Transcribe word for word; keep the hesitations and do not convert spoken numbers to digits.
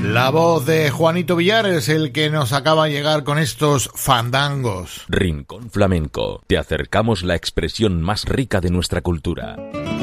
La voz de Juanito Villar es el que nos acaba de llegar con estos fandangos. Rincón Flamenco. Te acercamos la expresión más rica de nuestra cultura.